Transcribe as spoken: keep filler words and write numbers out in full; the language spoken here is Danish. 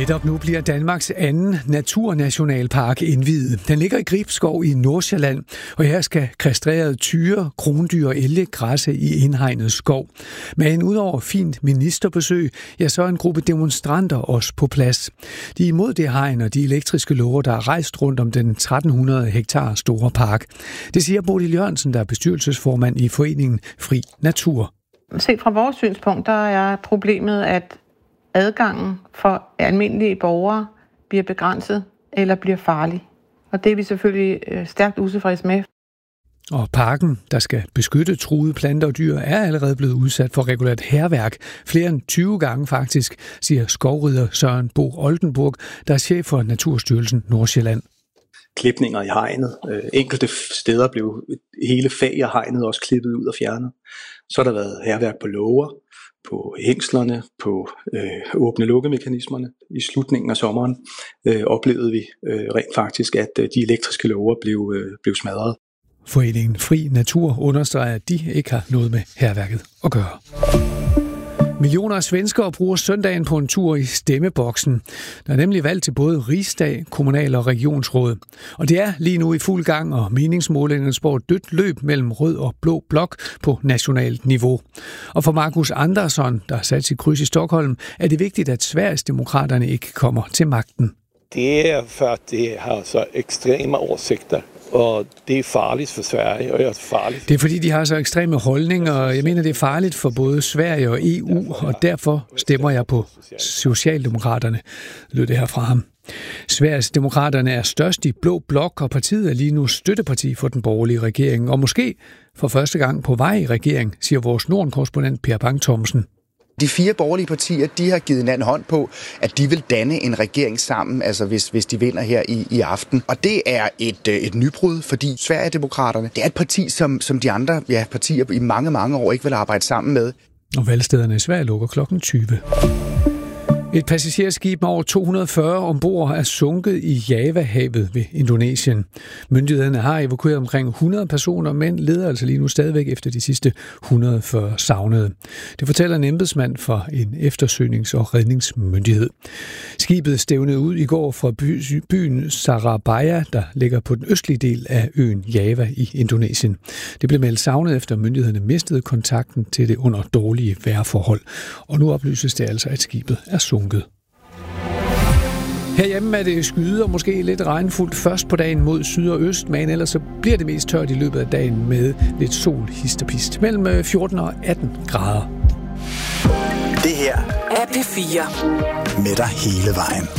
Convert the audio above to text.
Netop nu bliver Danmarks anden naturnationalpark indviet. Den ligger i Gribskov i Nordsjælland, og her skal kastrerede tyre, krondyr og elge græsse i indhegnet skov. Men udover fint ministerbesøg, ja, så er en gruppe demonstranter også på plads. De er imod det hegn og de elektriske låger, der er rejst rundt om den tretten hundrede hektar store park. Det siger Bodil Jørgensen, der er bestyrelsesformand i foreningen Fri Natur. Set fra vores synspunkt, der er problemet, at adgangen for almindelige borgere bliver begrænset eller bliver farlig. Og det er vi selvfølgelig stærkt utilfredse med. Og parken, der skal beskytte truede planter og dyr, er allerede blevet udsat for regulært hærværk. Flere end tyve gange faktisk, siger skovrider Søren Bo Oldenburg, der er chef for Naturstyrelsen Nordsjælland. Klipninger i hegnet. Enkelte steder blev hele fag af hegnet også klippet ud og fjernet. Så har der været hærværk på låger, på hængslerne, på øh, åbne-lukke-mekanismerne. I slutningen af sommeren øh, oplevede vi øh, rent faktisk, at øh, de elektriske låger blev, øh, blev smadret. Foreningen Fri Natur understreger, at de ikke har noget med hærværket at gøre. Millioner af svenskere bruger søndagen på en tur i stemmeboksen. Der er nemlig valg til både rigsdag, kommunal- og regionsråd. Og det er lige nu i fuld gang, og meningsmålingerne spår et dødt løb mellem rød og blå blok på nationalt niveau. Og for Markus Andersson, der har sat sit kryds i Stockholm, er det vigtigt, at Sverigesdemokraterne ikke kommer til magten. Det er for, at det har så ekstreme årsigter. Og det er farligt for Sverige, og det er farligt. Det er fordi, de har så ekstreme holdninger, og jeg mener, det er farligt for både Sverige og E U, og derfor stemmer jeg på Socialdemokraterne, lød det her fra ham. Sverigesdemokraterne er størst i blå blok, og partiet er lige nu støtteparti for den borgerlige regering, og måske for første gang på vej i regering, siger vores Norden-korrespondent Per Bang-Thomsen. De fire borgerlige partier, de har givet hinanden hånd på, at de vil danne en regering sammen, altså hvis, hvis de vinder her i, i aften. Og det er et, et nybrud, fordi Sverigedemokraterne, det er et parti, som, som de andre ja, partier i mange, mange år ikke vil arbejde sammen med. Og valgstederne i Sverige lukker klokken tyve. Et passagerskib med over to hundrede og fyrre ombord er sunket i Javahavet ved Indonesien. Myndighederne har evakueret omkring hundrede personer, men leder altså lige nu stadigvæk efter de sidste et hundrede og fyrre savnede. Det fortæller en embedsmand fra en eftersøgnings- og redningsmyndighed. Skibet stævnede ud i går fra by- byen Surabaya, der ligger på den østlige del af øen Java i Indonesien. Det blev meldt savnet efter myndighederne mistede kontakten til det under dårlige vejrforhold. Og nu oplyses det altså, at skibet er sunket. Herhjemme er det skyde og måske lidt regnfuldt først på dagen mod syd og øst, men ellers så bliver det mest tørt i løbet af dagen med lidt sol, hist og pist, mellem fjorten og atten grader. Det her er P fire. Med dig hele vejen.